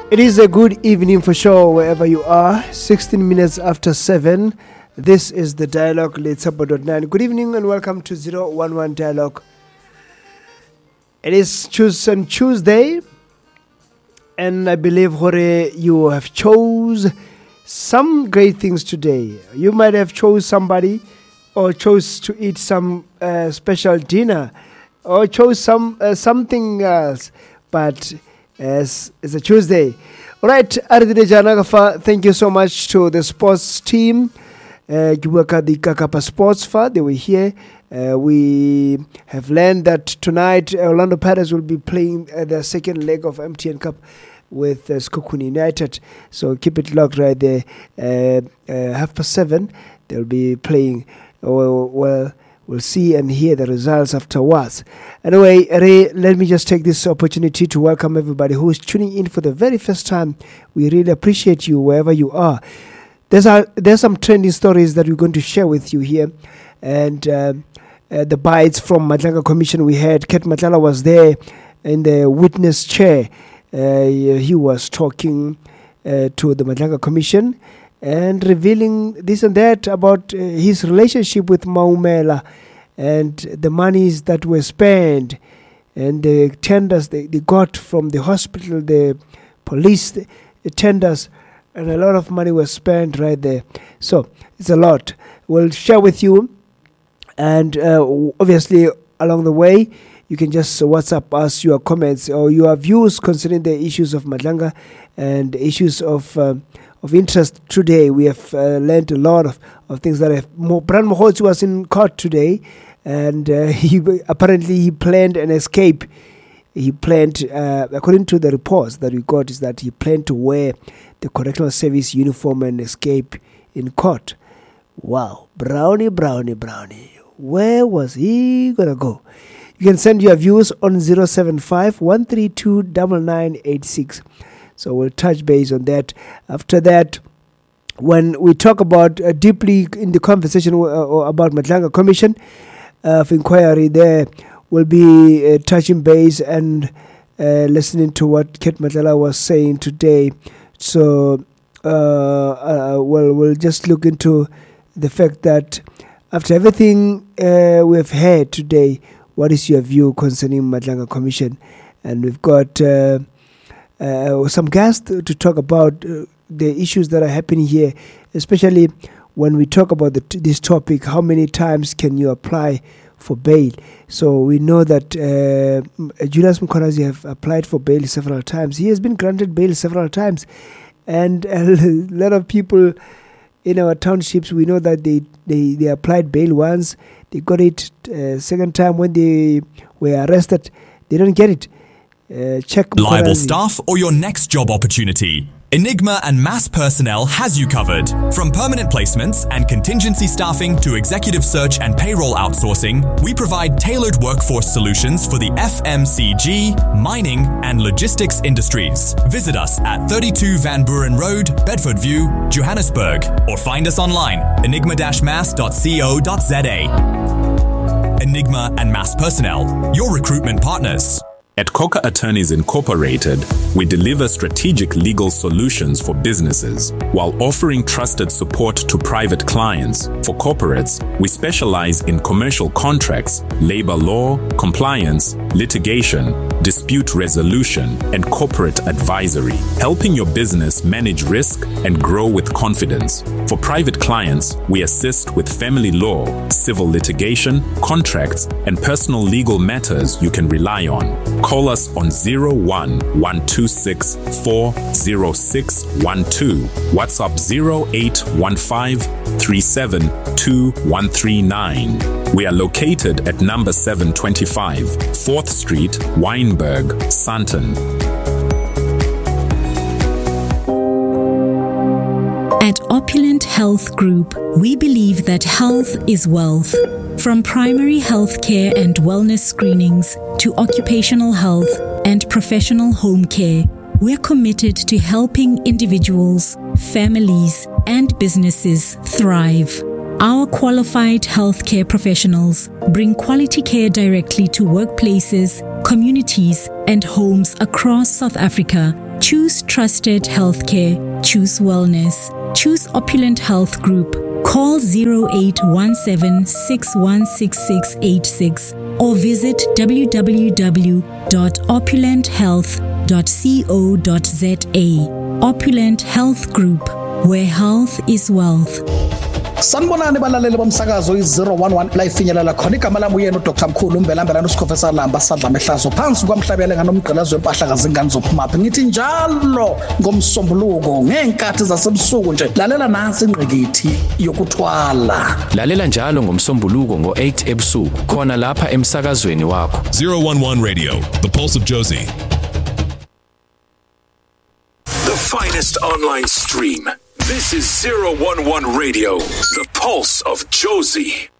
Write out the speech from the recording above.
It is a good evening for sure, wherever you are. 16 minutes after 7. This is the Dialogue Late Sabado 9. Good evening and welcome to 011 Dialogue. It is Tuesday, and I believe, Hore, you have chose some great things today. You might have chose somebody, or chose to eat some special dinner, or chose something else, but as it's a Tuesday. All right, thank you so much to the sports team. You work at the Kakapa Sports Fund. They were here. We have learned that tonight Orlando Pirates will be playing the second leg of MTN Cup with Sekhukhune United. So keep it locked right there. 7:30, they'll be playing. We'll see and hear the results afterwards. Anyway, Ray, let me just take this opportunity to welcome everybody who is tuning in for the very first time. We really appreciate you wherever you are. There's some trending stories that we're going to share with you here. And the bites from Madlanga Commission we had. Ket Matlala was there in the witness chair. He was talking to the Madlanga Commission and revealing this and that about his relationship with Maumela and the monies that were spent and the tenders they got from the hospital, the police, the tenders, and a lot of money was spent right there. So it's a lot. We'll share with you, and obviously along the way you can just WhatsApp us your comments or your views concerning the issues of Madlanga and issues of interest today. We have learned a lot of things that have. Brand Mohotsi was in court today, and he planned an escape. He planned, according to the reports that we got, is that he planned to wear the correctional service uniform and escape in court. Wow, Brownie. Where was he gonna go? You can send your views on 075 132 9986. So we'll touch base on that. After that, when we talk about deeply in the conversation about Madlanga Commission of Inquiry, there will be touching base and listening to what Ket Matlala was saying today. So we'll just look into the fact that after everything we've heard today, what is your view concerning Madlanga Commission? And we've got some guests to talk about the issues that are happening here, especially when we talk about this topic. How many times can you apply for bail? So we know that Julius Mkhwanazi have applied for bail several times. He has been granted bail several times, and a lot of people in our townships, we know that they applied bail once, they got it. Second time when they were arrested, they don't get it. Check Liable staff or your next job opportunity. Enigma and Mass Personnel has you covered. From permanent placements and contingency staffing to executive search and payroll outsourcing, we provide tailored workforce solutions for the FMCG, mining and logistics industries. Visit us at 32 Van Buren Road, Bedford View, Johannesburg, or find us online, enigma-mass.co.za. Enigma and Mass Personnel, your recruitment partners. At Coca Attorneys Incorporated, we deliver strategic legal solutions for businesses while offering trusted support to private clients. For corporates, we specialize in commercial contracts, labor law, compliance, litigation, dispute resolution, and corporate advisory, helping your business manage risk and grow with confidence. For private clients, we assist with family law, civil litigation, contracts, and personal legal matters you can rely on. Call us on 01-126 40612, WhatsApp 0815 372139. We are located at number 725, 4th Street, Wynberg, Sandton. At Opulent Health Group, we believe that health is wealth. From primary health care and wellness screenings to occupational health and professional home care, we're committed to helping individuals, families, and businesses thrive. Our qualified healthcare professionals bring quality care directly to workplaces, communities, and homes across South Africa, Choose trusted healthcare. Choose wellness. Choose Opulent Health Group. Call 0817-616686 or visit www.opulenthealth.co.za. Opulent Health Group, where health is wealth. Sanibonani balaleli bomsakazo i011 la ifinyelela khona igama lami uyena uDr Mkhulu Mbelambela noSikhofesa Lamba sadla mehlazo phansi kwamhlabele nganomgqelazo wempahla kazingane zophumaphi ngithi njalo ngomsombuluko ngenkathi zasebusuku nje lalela nansi ingqikithi yokuthwala lalela njalo ngomsombuluko ngo8 ebusuku khona lapha emsakazweni wakho 011 Radio, the pulse of Jozi. The finest online stream. This is 011 Radio, the pulse of Jozi.